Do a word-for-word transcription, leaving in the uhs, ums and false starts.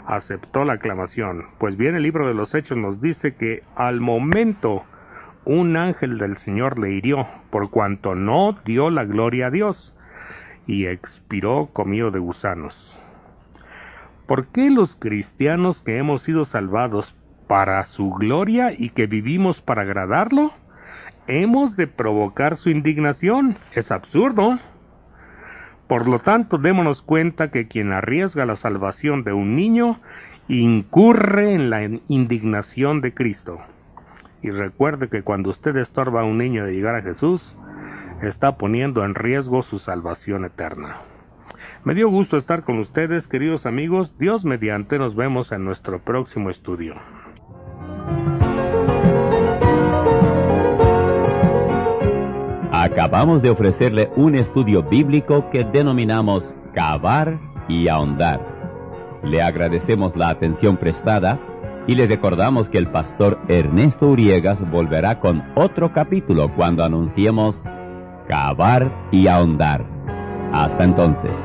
aceptó la aclamación. Pues bien, el libro de los Hechos nos dice que al momento un ángel del Señor le hirió, por cuanto no dio la gloria a Dios, y expiró comido de gusanos. ¿Por qué los cristianos que hemos sido salvados para su gloria y que vivimos para agradarlo, hemos de provocar su indignación? Es absurdo. Por lo tanto, démonos cuenta que quien arriesga la salvación de un niño incurre en la indignación de Cristo. Y recuerde que cuando usted estorba a un niño de llegar a Jesús, está poniendo en riesgo su salvación eterna. Me dio gusto estar con ustedes, queridos amigos. Dios mediante, nos vemos en nuestro próximo estudio. Acabamos de ofrecerle un estudio bíblico que denominamos Cavar y Ahondar. Le agradecemos la atención prestada y le recordamos que el pastor Ernesto Uriegas volverá con otro capítulo cuando anunciemos Cavar y Ahondar. Hasta entonces.